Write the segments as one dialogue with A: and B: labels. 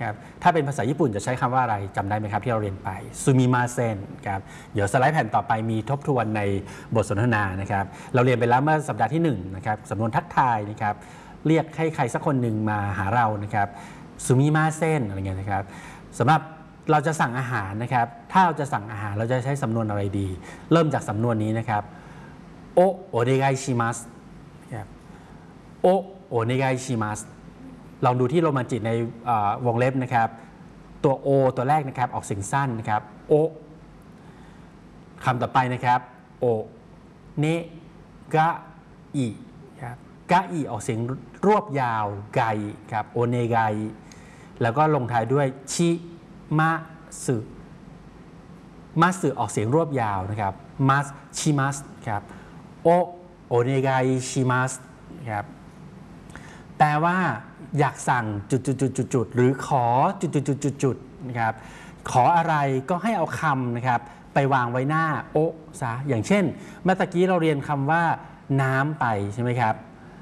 A: ครับถ้าเป็นภาษาญี่ปุ่นจะใช้คำว่าอะไรจำได้ไหมครับที่เราเรียนไปซูมิมาเซนครับเดี๋ยวสไลด์แผ่นต่อไปมีทบทวนในบทสนทนานะครับเราเรียนไปแล้วเมื่อสัปดาห์ที่1นะครับสำนวนทักทายนะครับเรียกให้ใครสักคนหนึ่งมาหาเรานะครับซูมิมาเซนอะไรเงี้ยนะครับสำหรับเราจะสั่งอาหารนะครับถ้าเราจะสั่งอาหารเราจะใช้สำนวนอะไรดีเริ่มจากสำนวนนี้นะครับโอโอเนไกชิมัสครับโอโอเนไกชิมัสลองดูที่โรมันจิในวงเล็บนะครับตัวโอตัวแรกนะครับออกเสียงสั้นนะครับโอคำต่อไปนะครับโอเนกะอิครับกะอิออกเสียงรวบยาวไกครับโอเนไกแล้วก็ลงท้ายด้วยชิมาสึมาสึออกเสียงรวบยาวนะครับมัสชิมัสครับโอเนไกชิมัสครับแปลว่าอยากสั่งจุดๆๆๆหรือขอจุดๆๆๆนะครับขออะไรก็ให้เอาคำนะครับไปวางไว้หน้าโอะซะอย่างเช่นเมื่อกี้เราเรียนคำว่าน้ำไปใช่ไหมครับ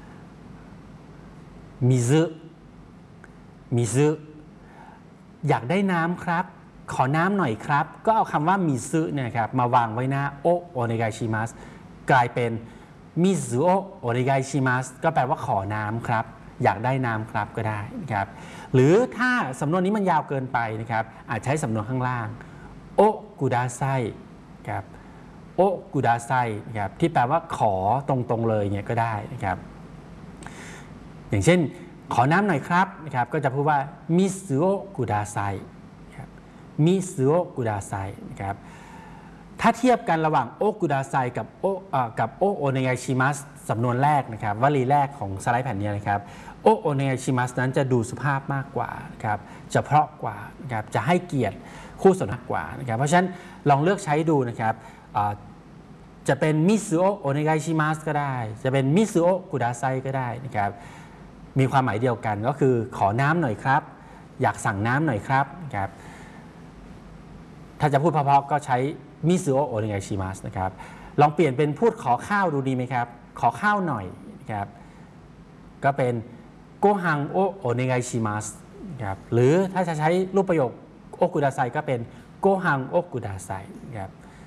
A: มิซึอยากได้น้ำครับขอน้ำหน่อยครับก็เอาคำว่ามิซึเนี่ยครับมาวางไว้หน้าโอะโอเนไกชิมัสกลายเป็นมิซึโอะโอเนไกชิมัสก็แปลว่าขอน้ำครับอยากได้น้ำครับก็ได้นะครับหรือถ้าสำนวนนี้มันยาวเกินไปนะครับอาจใช้สำนวนข้างล่างโอกุดาไซครับโอกุดาไซนะครับที่แปลว่าขอตรงๆเลยเนี่ยก็ได้นะครับอย่างเช่นขอน้ำหน่อยครับนะครับก็จะพูดว่ามิซึโอกุดาไซครับมิซึโอกุดาไซนะครับถ้าเทียบกันระหว่างโอกุดาไซกับโอโอเนไกชิมัสสำนวนแรกนะครับวลีแรกของสไลด์แผ่นนี้นะครับโอโอเนไกชิมัสนั้นจะดูสุภาพมากกว่านะครับจะเพราะกว่านะครับจะให้เกียรติคู่สนทนากว่านะครับเพราะฉะนั้นลองเลือกใช้ดูนะครับจะเป็นมิซึโอโอเนไกชิมัสก็ได้จะเป็นมิซึโอกุดาไซก็ได้นะครับมีความหมายเดียวกันก็คือขอน้ำหน่อยครับอยากสั่งน้ำหน่อยครับนะครับถ้าจะพูดเพราะๆก็ใช้มิซึโอโอเนไกชิมัสนะครับลองเปลี่ยนเป็นพูดขอข้าวดูดีไหมครับขอข้าวหน่อยนะครับก็เป็นโกฮังโอโอเนไกชิมัสครับหรือถ้าจะใช้รูปประโยคโอกุดาไซก็เป็นโกฮังโอกุดาไซครับ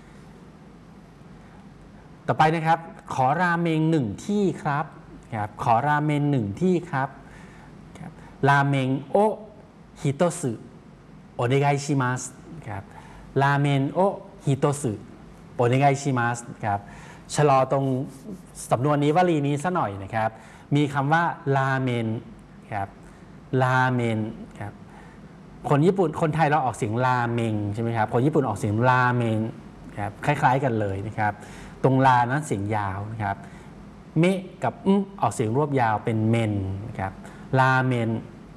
A: ต่อไปนะครับขอราเมง1ที่ครับครับขอราเมง1ที่ครับราเมงโอฮิโตสึโอเนไกชิมัสครับราเมงโอฮิโตสึโอเนไกชิมัสครับชะลอตรงสำนวนนี้วลีนี้ซะหน่อยนะครับมีคำว่าราเมนครับราเมนครับคนญี่ปุ่นคนไทยเราออกเสียงราเมงใช่ไหมครับคนญี่ปุ่นออกเสียงราเมนครับคล้ายๆกันเลยนะครับตรงลานั้นเสียงยาวนะครับเมะกับออกเสียงรวบยาวเป็นเมนนะครับราเมน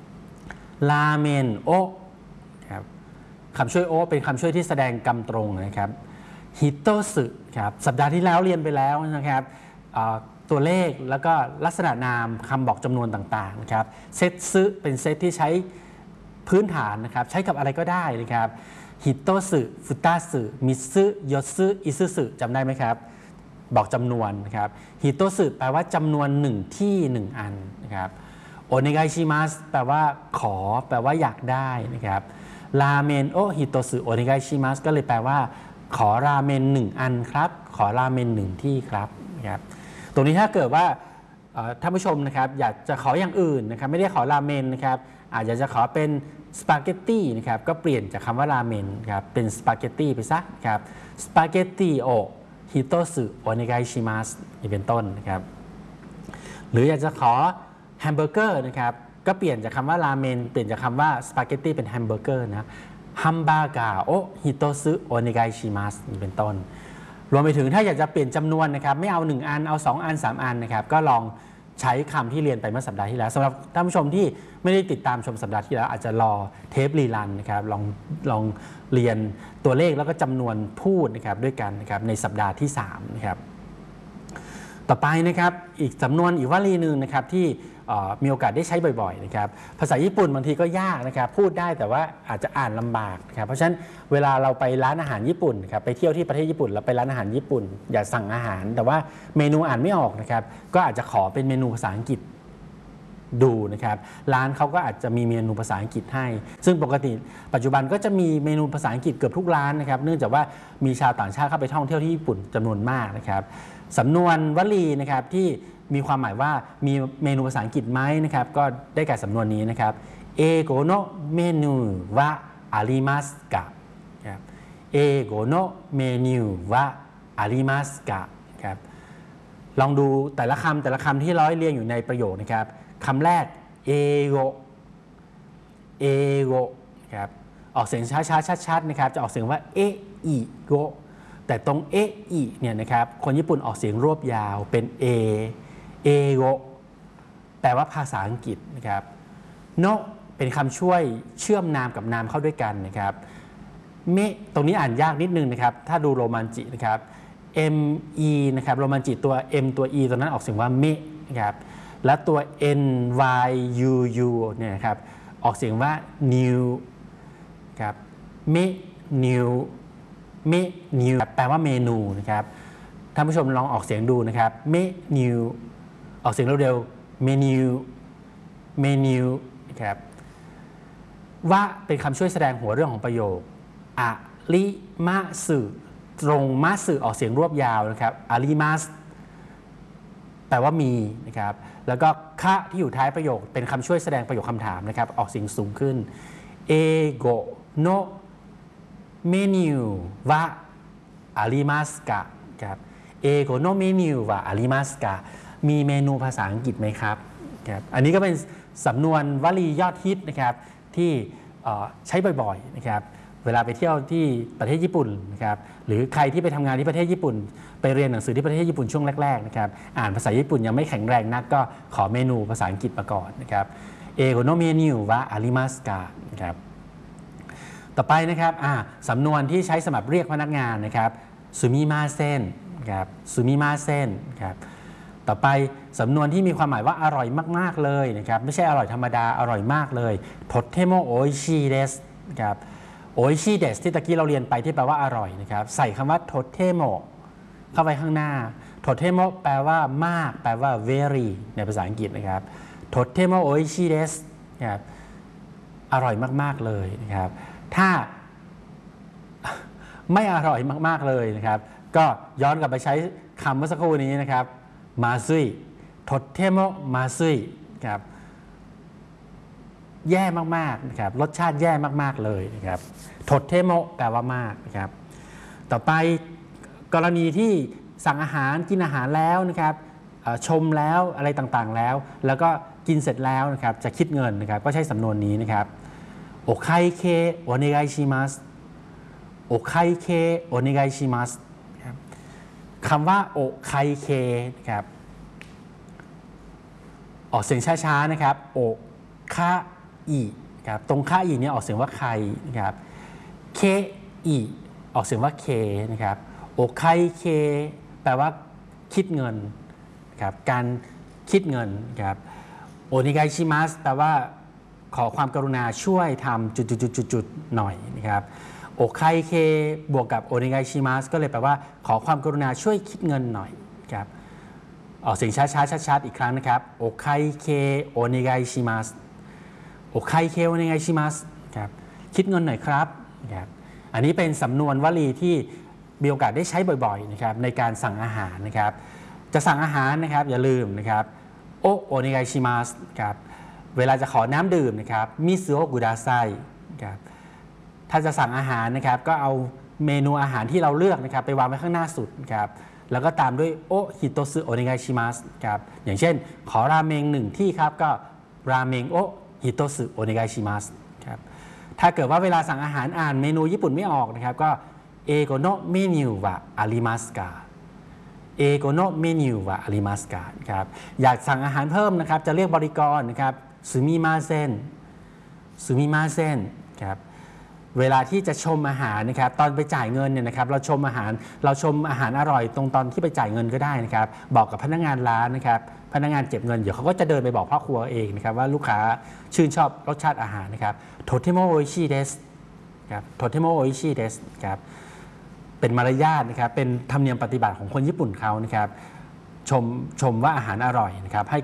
A: โอครับคำช่วยโอเป็นคำช่วยที่แสดงกำตรงนะครับฮิโตสึครับสัปดาห์ที่แล้วเรียนไปแล้วนะครับตัวเลขแล้วก็ลักษณะนามคำบอกจำนวนต่างๆนะครับเซตซึเป็นเซตที่ใช้พื้นฐานนะครับใช้กับอะไรก็ได้นะครับฮิโตสึฟุตาสึมิซึโยซึอิซึสึจำได้ไหมครับบอกจำนวนนะครับฮิโตสึแปลว่าจำนวน1ที่1อันนะครับโอเนไกชิมัสแปลว่าขอแปลว่าอยากได้นะครับราเมนโอฮิโตสึโอเนไกชิมัสก็เลยแปลว่าขอราเมน1อันครับขอราเมน1ที่ครับนะครับตรงนี้ถ้าเกิดว่าท่านผู้ชมนะครับอยากจะขออย่างอื่นนะครับไม่ได้ขอราเมนนะครับอาจจะขอเป็นสปาเกตตี้นะครับก็เปลี่ยนจากคำว่าราเมนครับเป็นสปาเกตตี้ไปซะครับสปาเกตตี้โอฮิโตสึโอเนไกชิมัสนี่เป็นต้นนะครับหรืออยากจะขอแฮมเบอร์เกอร์นะครับก็เปลี่ยนจากคำว่าราเมนเปลี่ยนจากคำว่าสปาเกตตี้เป็นแฮมเบอร์เกอร์นะฮัมบาร์กาโอฮิโตสึโอเนไกชิมัสนี่เป็นต้นรวมไปถึงถ้าอยากจะเปลี่ยนจำนวนนะครับไม่เอา1อันเอา2อัน3อันนะครับก็ลองใช้คำที่เรียนไปเมื่อสัปดาห์ที่แล้วสำหรับท่านผู้ชมที่ไม่ได้ติดตามชมสัปดาห์ที่แล้วอาจจะรอเทปรีรันนะครับลองเรียนตัวเลขแล้วก็จำนวนพูดนะครับด้วยกันนะครับในสัปดาห์ที่3นะครับต่อไปนะครับอีกสำนวนอีกวลีหนึ่งนะครับที่มีโอกาสได้ใช้บ่อยๆนะครับภาษาญี่ปุ่นบางทีก็ยากนะครับพูดได้แต่ว่าอาจจะอ่านลำบากนะครับเพราะฉะนั้นเวลาเราไปร้านอาหารญี่ปุ่นครับไปเที่ยวที่ประเทศญี่ปุ่นเราไปร้านอาหารญี่ปุ่นอยากสั่งอาหารแต่ว่าเมนูอ่านไม่ออกนะครับก็อาจจะขอเป็นเมนูภาษาอังกฤษดูนะครับร้านเขาก็อาจจะมีเมนูภาษาอังกฤษให้ซึ่งปกติปัจจุบันก็จะมีเมนูภาษาอังกฤษเกือบทุกร้านนะครับเนื่องจากว่ามีชาวต่างชาติเข้าไปท่องเที่ยวที่ญี่ปุ่นจำนวนมากนะครับสำนวนวลีนะครับที่มีความหมายว่ามีเมนูภาษาอังกฤษไหมนะครับก็ได้แก่สำนวนนี้นะครับเอโกโนเมนูวะอาริมัสกะครับเอโกโนเมนูวะอาริมัสกะครับลองดูแต่ละคำที่ร้อยเรียงอยู่ในประโยคนะครับคำแรกเอโกครับออกเสียงช้าๆชัดๆนะครับจะออกเสียงว่าเออิโกแต่ตรงเออิเนี่ยนะครับคนญี่ปุ่นออกเสียงรวบยาวเป็นเอโกแปลว่าภาษาอังกฤษนะครับโนเป็นคำช่วยเชื่อมนามกับนามเข้าด้วยกันนะครับเมตรงนี้อ่านยากนิดนึงนะครับถ้าดูโรมันจินะครับ me นะครับโรมันจิตัว m ตัว e ตัวนั้นออกเสียงว่าเมนะครับและตัว new เนี่ยนะครับออกเสียงว่า new ครับเมnew แปลว่าเมนูนะครับท่านผู้ชมลองออกเสียงดูนะครับเมนูออกเสียงเร็วๆเมนูนะครับว่าเป็นคำช่วยแสดงหัวเรื่องของประโยคอะริมาสึตรงมาสึออกเสียงรวบยาวนะครับอาริมัสแปลว่ามีนะครับแล้วก็คะที่อยู่ท้ายประโยคเป็นคำช่วยแสดงประโยคคำถามนะครับออกเสียงสูงขึ้นเอโกโนเมนูวะอาริมัสกะครับเอโกโนเมนูวะอาริมัสกะมีเมนูภาษาอังกฤษไหมครับครับอันนี้ก็เป็นสำนวนวลียอดฮิตนะครับที่ใช้บ่อยๆนะครับเวลาไปเที่ยวที่ประเทศญี่ปุ่นนะครับหรือใครที่ไปทำงานที่ประเทศญี่ปุ่นไปเรียนหนังสือที่ประเทศญี่ปุ่นช่วงแรกๆนะครับอ่านภาษาญี่ปุ่นยังไม่แข็งแรงนักก็ขอเมนูภาษาอังกฤษมาก่อนนะครับเอโกโนเมนูวะอาริมัสกะนะครับต่อไปนะครับสำนวนที่ใช้สำหรับเรียกพนักงานนะครับซูมิมาเซ็นครับซูมิมาเซ็นครับต่อไปสำนวนที่มีความหมายว่าอร่อยมากๆเลยนะครับไม่ใช่อร่อยธรรมดาอร่อยมากเลยโทเทโมโออิชิเดสครับโออิชิเดสที่ตะกี้เราเรียนไปที่แปลว่าอร่อยนะครับใส่คำว่าโทเทโมเข้าไปข้างหน้าโทเทโมแปลว่ามากแปลว่า very ในภาษาอังกฤษนะครับโทเทโมโออิชิเดสครับอร่อยมากๆเลยนะครับถ้าไม่อร่อยมากๆเลยนะครับก็ย้อนกลับไปใช้คำเมื่อสักครู่นี้นะครับมาซุยโทเทโมมาซุยครับแย่มากๆนะครับรสชาติแย่มากๆเลยนะครับโทเทโมแปลว่ามากนะครับต่อไปกรณีที่สั่งอาหารกินอาหารแล้วนะครับชมแล้วอะไรต่างๆแล้วก็กินเสร็จแล้วนะครับจะคิดเงินนะครับก็ใช้สำนวนนี้นะครับโอไคเคโอเนไกชิมัสโอไคเคโอเนไกชิมัสคำว่าโอไคเคนะครับออกเสียงช้าๆนะครับโอคาอิครับตรงคาอิเนี่ยออกเสียงว่าไคนะครับเคอิออกเสียงว่าเคนะครับโอไคเคแปลว่าคิดเงินครับการคิดเงินครับโอนิไกชิมัสแปลว่าขอความกรุณาช่วยทำจุดๆๆๆหน่อยนะครับโอไคเคบวกกับโอนิไกชิมัสก็เลยแปลว่าขอความกรุณาช่วยคิดเงินหน่อยครับออกเสียงช้าๆชัดๆอีกครั้งนะครับโอไคเคโอนิไกชิมัสโอไคเคโอนิไกชิมัสครับคิดเงินหน่อยครับครับอันนี้เป็นสำนวนวลีที่มีโอกาสได้ใช้บ่อยๆนะครับในการสั่งอาหารนะครับจะสั่งอาหารนะครับอย่าลืมนะครับโอนิไกชิมัสครับเวลาจะขอน้ำดื่มนะครับมิซึโอกุดาไซครับถ้าจะสั่งอาหารนะครับก็เอาเมนูอาหารที่เราเลือกนะครับไปวางไว้ข้างหน้าสุดครับแล้วก็ตามด้วยโอฮิโตสึโอนิไกชิมัสครับอย่างเช่นขอราเมง1ที่ครับก็ราเมงโอฮิโตสึโอนิไกชิมัสครับถ้าเกิดว่าเวลาสั่งอาหารอ่านเมนูญี่ปุ่นไม่ออกนะครับก็เอโกโนเมนูวะอาริมัสกะเอโกโนเมนูวะอาริมัสกะครับอยากสั่งอาหารเพิ่มนะครับจะเรียกบริกรนะครับซูมิมาเซ็นครับเวลาที่จะชมอาหารนะครับตอนไปจ่ายเงินเนี่ยนะครับเราชมอาหารอร่อยตรงตอนที่ไปจ่ายเงินก็ได้นะครับบอกกับพนักงานร้านนะครับพนักงานเก็บเงินเดี๋ยวเขาก็จะเดินไปบอกพ่อครัวเองนะครับว่าลูกค้าชื่นชอบรสชาติอาหารนะครับโทเทโมโออิชิเดสครับโทเทโมโออิชิเดสครับเป็นมารยาทนะครับเป็นธรรมเนียมปฏิบัติของคนญี่ปุ่นเขานะครับชมว่าอาหารอร่อยนะครับให้กับ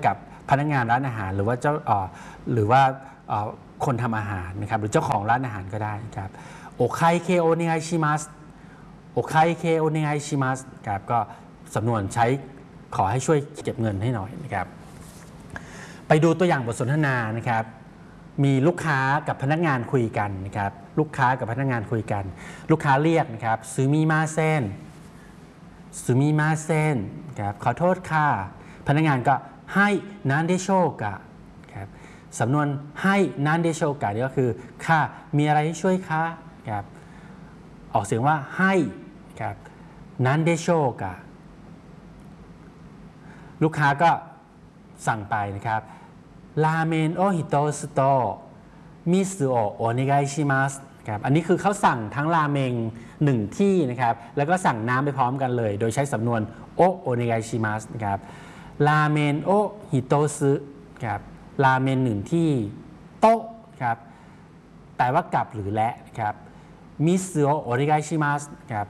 A: พนักงานร้านอาหารหรือว่าหรือว่าคนทำอาหารนะครับหรือเจ้าของร้านอาหารก็ได้ครับโอไคเคโอเนไอชิมัสโอไคเคโอเนไอชิมัสครับก็สำนวนใช้ขอให้ช่วยเก็บเงินให้หน่อยนะครับไปดูตัวอย่างบทสนทนานะครับมีลูกค้ากับพนักงานคุยกันนะครับลูกค้ากับพนักงานคุยกันลูกค้าเรียกนะครับซูมิมาเซนซูมิมาเซนครับขอโทษค่ะพนักงานก็ให้นันเดโชกะครับสำนวนให้นันเดโชกะนี่ก็คือค่ะมีอะไรให้ช่วยคะครับออกเสียงว่าให้ครับนันเดโชกะลูกค้าก็สั่งไปนะครับราเมนโอฮิโตสโตมิสึโอโอเนไกชิมัสครับอันนี้คือเขาสั่งทั้งราเมง1ที่นะครับแล้วก็สั่งน้ำไปพร้อมกันเลยโดยใช้สำนวนโอโอเนไกชิมัสนะครับราเมนโอฮิโตสึครับราเมน1ที่โตครับแปลว่ากับหรือและครับมิสึโอโอเนไกชิมัสครับ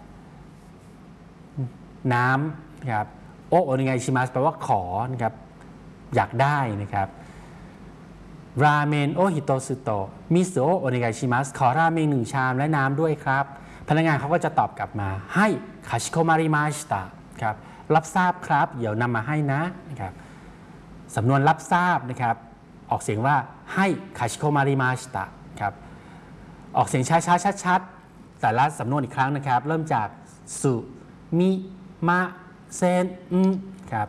A: น้ำครับโอโอเนไกชิมัสแปลว่าขอนะครับอยากได้นะครับราเมนโอฮิโตสึโตมิสึโอโอเนไกชิมัสขอราเมง1ชามและน้ำด้วยครับพนักงานเขาก็จะตอบกลับมาให้คาชิโกมาริมาชิตะครับรับทราบครับเดี๋ยวนำมาให้นะครับสำนวนรับทราบนะครับออกเสียงว่าให้คาชิโกมาริมาชิตะครับออกเสียงช้าๆชัดๆแต่ละสำนวนอีกครั้งนะครับเริ่มจากสุมิมาเซนครับ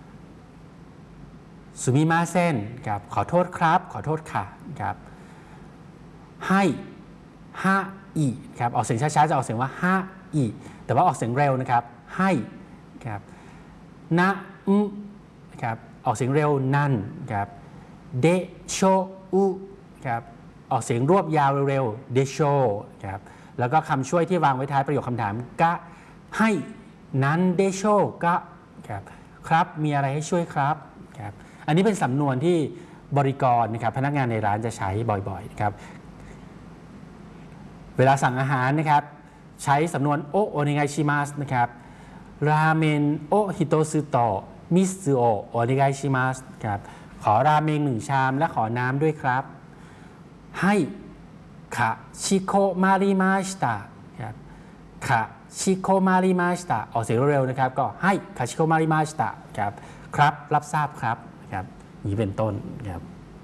A: สุมิมาเซนครับขอโทษครับขอโทษค่ะครับให้ฮาอิครับออกเสียงช้าๆจะออกเสียงว่าฮาอิแต่ว่าออกเสียงเร็วนะครับให้ครับนะครับออกเสียงเร็วนั่นครับเดโชอุครับออกเสียงรวบยาวเร็วๆเดโชครับแล้วก็คำช่วยที่วางไว้ท้ายประโยคคำถามกะให้นั้นเดโชกะครับมีอะไรให้ช่วยครับครับอันนี้เป็นสำนวนที่บริกรนะครับพนักงานในร้านจะใช้บ่อยๆนะครับเวลาสั่งอาหารนะครับใช้สำนวนโอโอเนไกชิมัสนะครับราเมนโอฮิโตสึโตะมิสึโอโอเนไกชิมัสครับขอราเมง1ชามและขอน้ำด้วยครับให้คาชิโกมาริมาชิตะครับคาชิโกมาริมาชิตะออกเสียงเร็วๆนะครับก็ให้คาชิโกมาริมาชิตะครับรับทราบครับครับนี้เป็นต้นครับ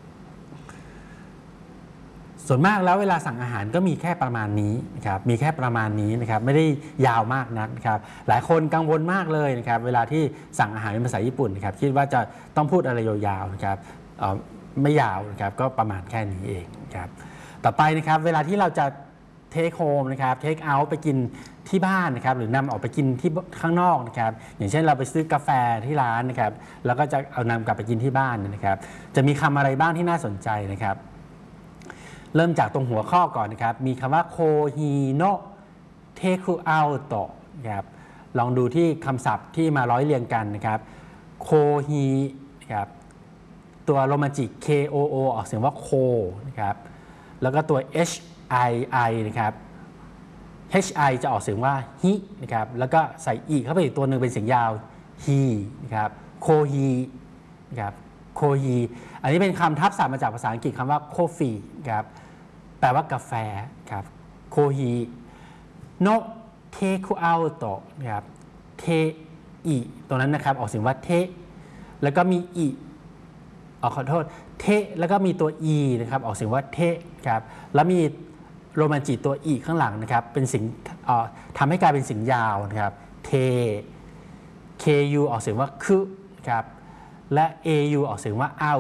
A: ส่วนมากแล้วเวลาสั่งอาหารก็มีแค่ประมาณนี้นะครับมีแค่ประมาณนี้นะครับไม่ได้ยาวมากนักนะครับหลายคนกังวลมากเลยนะครับเวลาที่สั่งอาหารเป็นภาษาญี่ปุ่นนะครับคิดว่าจะต้องพูดอะไรยาวๆนะครับไม่ยาวนะครับก็ประมาณแค่นี้เองครับต่อไปนะครับเวลาที่เราจะเทคโฮมนะครับเทคเอาท์ไปกินที่บ้านนะครับหรือนำออกไปกินที่ข้างนอกนะครับอย่างเช่นเราไปซื้อกาแฟที่ร้านนะครับแล้วก็จะเอานำกลับไปกินที่บ้านนะครับจะมีคำอะไรบ้างที่น่าสนใจนะครับเริ่มจากตรงหัวข้อก่อนนะครับมีคำว่าโคฮิโนะเทคุเอาโตะครับลองดูที่คำศัพท์ที่มาร้อยเรียงกันนะครับโคฮิครับตัวโรมันจิ KOO ออกเสียงว่าโคนะครับแล้วก็ตัว HII นะครับ HI จะออกเสียงว่าฮินะครับแล้วก็ใส่อีเข้าไปอีกตัวหนึ่งเป็นเสียงยาวฮีนะครับโคฮีนะครับโคฮีอันนี้เป็นคำทับศัพท์มาจากภาษาอังกฤษคำว่า coffee ครับแปลว่ากาแฟครับโคฮีโนเทคุเอาโตะนะครับเทอิตรงนั้นนะครับออกเสียงว่าเทแล้วก็มีอิขอโทษเทแล้วก็มีตัว e นะครับออกเสียงว่าเทครับแล้วมีโรมันจิตัว e ข้างหลังนะครับเป็นสิ่งทำให้กลายเป็นสิ่งยาวนะครับเท ku ออกเสียงว่าคือครับและ au ออกเสียงว่าเอา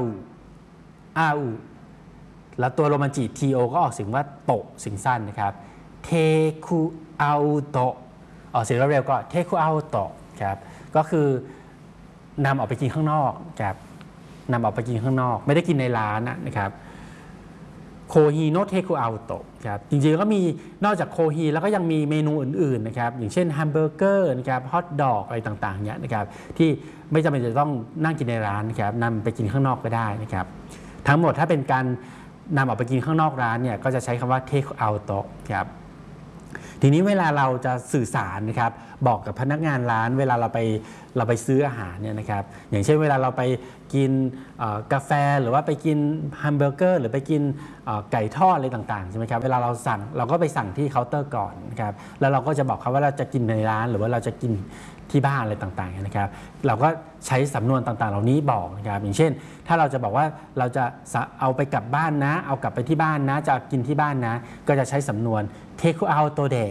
A: แล้วตัวโรมันจิ to ก็ออกเสียงว่าโตสิ่งสั้นนะครับเทคุเอาโตออกเสียงเร็วๆก็เทคุเอาโตครับก็คือนำออกไปกินข้างนอกครับนำออกไปกินข้างนอกไม่ได้กินในร้านนะครับโคฮีโนเทคุเอาโตครับจริงๆก็มีนอกจากโคฮีแล้วก็ยังมีเมนูอื่นๆนะครับอย่างเช่นแฮมเบอร์เกอร์นะครับฮอทดอกอะไรต่างๆเนี่ยนะครับที่ไม่จำเป็นจะต้องนั่งกินในร้านนะครับนำไปกินข้างนอกก็ได้นะครับทั้งหมดถ้าเป็นการนำออกไปกินข้างนอกร้านเนี่ยก็จะใช้คำว่าเทคเอาโตครับทีนี้เวลาเราจะสื่อสารนะครับบอกกับพนักงานร้านเวลาเราไปเราไปซื้ออาหารเนี่ยนะครับอย่างเช่นเวลาเราไปกินกาแฟหรือว่าไปกินแฮมเบอร์เกอร์หรือไปกินไก่ทอดอะไรต่างๆใช่ไหมครับเวลาเราสั่งเราก็ไปสั่งที่เคาน์เตอร์ก่อนนะครับแล้วเราก็จะบอกเขาว่าเราจะกินในร้านหรือว่าเราจะกินที่บ้านอะไรต่างๆนะครับเราก็ใช้สำนวนต่างๆเหล่านี้บอกนะครับอย่างเช่นถ้าเราจะบอกว่าเราจะเอาไปกลับบ้านนะเอากลับไปที่บ้านนะจะกินที่บ้านนะก็จะใช้สำนวน take out today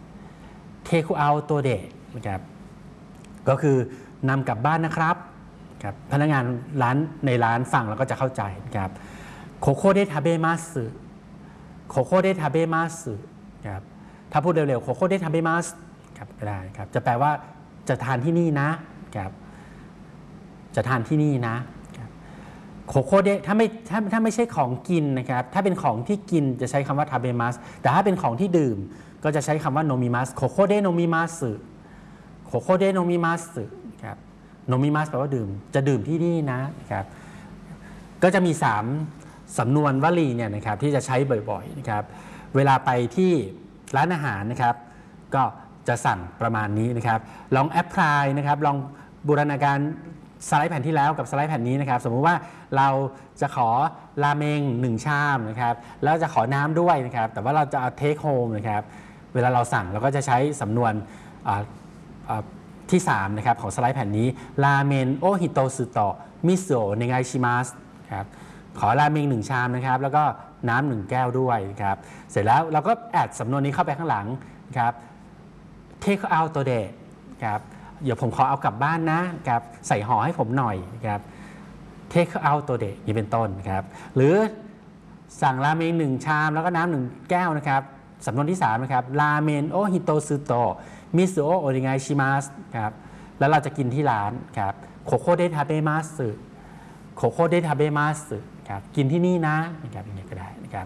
A: take out today นะครับก็คือนำกลับบ้านนะครับครับพนักงานในร้านฟังแล้วก็จะเข้าใจนะครับโคโคเดทาเบมัสโคโคเดทาเบมัสครับถ้าพูดเร็วๆโคโคเดทาเบมัสครับก็ได้ครับจะแปลว่าจะทานที่นี่นะครับจะทานที่นี่นะโคโคเดถ้าไม่ใช่ของกินนะครับถ้าเป็นของที่กินจะใช้คำว่าทาเบมัสแต่ถ้าเป็นของที่ดื่มก็จะใช้คำว่าโนมิมัสโคโคเดโนมิมัสโคโคเดโนมิมัสครับโนมิมัสแปลว่าดื่มจะดื่มที่นี่นะครับก็จะมี3สำนวนวลีเนี่ยนะครับที่จะใช้บ่อยๆนะครับเวลาไปที่ร้านอาหารนะครับก็จะสั่งประมาณนี้นะครับลองแอพพลายนะครับลองบูรณาการสไลด์แผ่นที่แล้วกับสไลด์แผ่นนี้นะครับสมมุติว่าเราจะขอราเมง1ชามนะครับแล้วจะขอน้ำด้วยนะครับแต่ว่าเราจะเอาเทคโฮมนะครับเวลาเราสั่งเราก็จะใช้สำนวนที่3นะครับของสไลด์แผ่นนี้ราเมนโอฮิโตสึโตะมิโซะเนไงชิมัสครับขอราเมง1ชามนะครับแล้วก็น้ำ1แก้วด้วยนะครับเสร็จแล้วเราก็แอดสำนวนนี้เข้าไปข้างหลังนะครับ take out today ครับเดี๋ยวผมขอเอากลับบ้านนะครับใส่ห่อให้ผมหน่อยนะครับ take out today นี่เป็นต้นครับหรือสั่งราเมง1ชามแล้วก็น้ำ1แก้วนะครับสำนวนที่3นะครับราเมนโอฮิโตสึโตะมิโซะโอริไงชิมัสครับแล้วเราจะกินที่ร้านครับโคโคเดทาเบมัสโคโคเดทาเบมัสครับกินที่นี่นะครับอย่างนี้ก็ได้นะครับ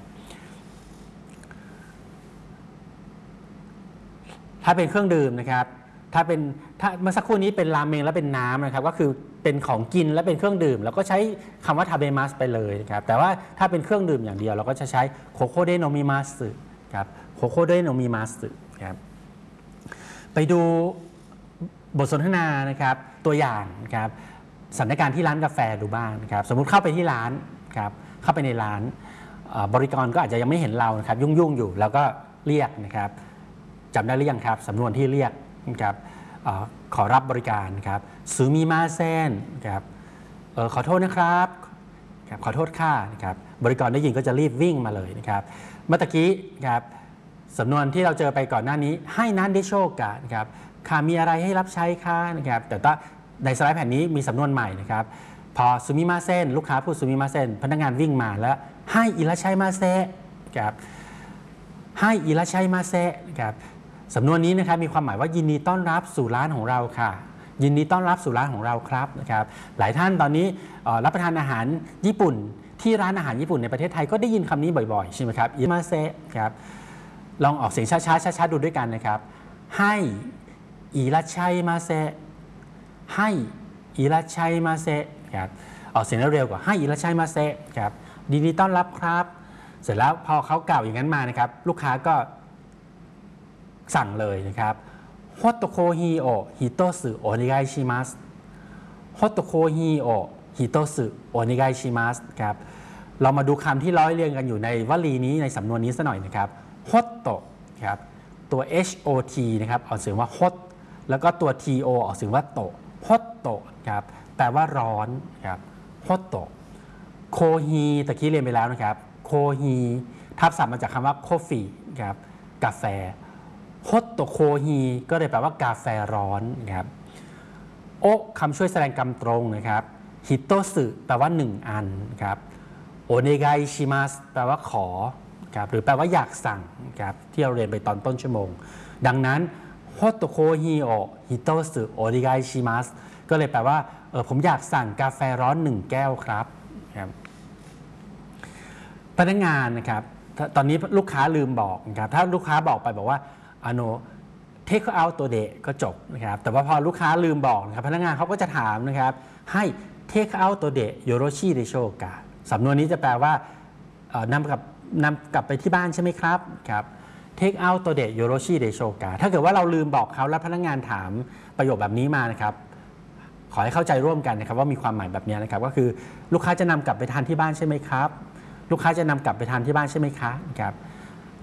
A: ถ้าเป็นเครื่องดื่มนะครับถ้าเมื่อสักครู่นี้เป็นราเมงแล้วเป็นน้ำนะครับก็คือเป็นของกินและเป็นเครื่องดื่มแล้วก็ใช้คำว่าทาเบมัสไปเลยนะครับแต่ว่าถ้าเป็นเครื่องดื่มอย่างเดียวเราก็จะใช้โคโคเดโนมิมัสครับโคโคเดโนมิมัสครับไปดูบทสนทนานะครับตัวอย่างนะครับสถานการณ์ที่ร้านกาแฟดูบ้างนะครับสมมุติเข้าไปที่ร้านครับเข้าไปในร้านบริกรก็อาจจะยังไม่เห็นเรานะครับยุ่งอยู่แล้วก็เรียกนะครับจำได้หรือยังครับสำนวนที่เรียกนะครับขอรับบริการครับซูมิมาเซนครับขอโทษนะครับขอโทษค่ะนะครับบริกรได้ยินก็จะรีบวิ่งมาเลยนะครับเมื่อกี้ครับสำนวนที่เราเจอไปก่อนหน้านี้ให้นั้นได้โชคกันนะครับค่ะมีอะไรให้รับใช้ค่ะนะครับแต่ในสไลด์แผ่นนี้มีสำนวนใหม่นะครับพอซูมิมาเซนลูกค้าพูดซูมิมาเซนพนักงานวิ่งมาแล้วให้อิราชัยมาเซครับให้อิราชัยมาเซครับสำนวนนี้นะครับมีความหมายว่ายินดีต้อนรับสู่ร้านของเราค่ะยินดีต้อนรับสู่ร้านของเราครับนะครับหลายท่านตอนนี้รับประทานอาหารญี่ปุ่นที่ร้านอาหารญี่ปุ่นในประเทศไทยก็ได้ยินคำนี้บ่อยๆใช่ไหมครับอิราเซครับลองออกเสียงช้าๆดูด้วยกันนะครับให้อิราชัยมาเซให้อิราชัยมาเซครับออกเสียงเร็วกว่าให้อิราชัยมาเซครับยินดีต้อนรับครับเสร็จแล้วพอเขากล่าวอย่างนั้นมานะครับลูกค้าก็สั่งเลยนะครับฮอตโตโคฮิโอฮิโตสึโอนิไกชิมัสฮอตโตโคฮิโอฮิโตสึโอนิไกชิมัสครับเรามาดูคำที่ร้อยเรียงกันอยู่ในวลีนี้ในสำนวนนี้สักหน่อยนะครับฮอตโตครับตัว HOT นะครับออกเสียงว่าฮอตแล้วก็ตัว TO ออกเสียงว่าโตฮอตโตครับแปลว่าร้อนครับฮอตโตโคฮีตะกี้เรียนไปแล้วนะครับโคฮีทับศัพท์มาจากคำว่าโคฟีครับกาแฟฮอตโตโคฮีก็เลยแปลว่ากาแฟร้อนนะครับโอคำช่วยแสดงกรรมตรงนะครับฮิโตสึแปลว่า1อันครับโอเนไกชิมัสแปลว่าขอครับหรือแปลว่าอยากสั่งครับที่เราเรียนไปตอนต้นชั่วโมงดังนั้นฮอตโตโคฮิโอฮิโตสึโอเนไกชิมัสก็เลยแปลว่าผมอยากสั่งกาแฟร้อน1แก้วครับพนักงานนะครับตอนนี้ลูกค้าลืมบอกนะครับถ้าลูกค้าบอกไปบอกว่าtake out ตัวเดะก็จบนะครับแต่ว่าพอลูกค้าลืมบอกนะครับพนักงานเขาก็จะถามนะครับให้ take out ตัวเดะโยโรชิเดโชกะสำนวนนี้จะแปลว่านำกลับไปที่บ้านใช่ไหมครับครับ take out ตัวเดะโยโรชิเดโชกะถ้าเกิดว่าเราลืมบอกเขาแล้วพนักงานถามประโยคแบบนี้มานะครับขอให้เข้าใจร่วมกันนะครับว่ามีความหมายแบบนี้นะครับก็คือลูกค้าจะนำกลับไปทานที่บ้านใช่ไหมครับลูกค้าจะนำกลับไปทานที่บ้านใช่ไหมคะนะครับ